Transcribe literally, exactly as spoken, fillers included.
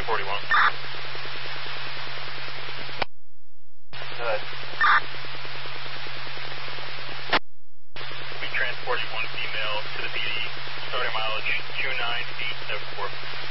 two forty-one. Good. We'll be transporting one female to the P D, starting mileage two nine eight seven four.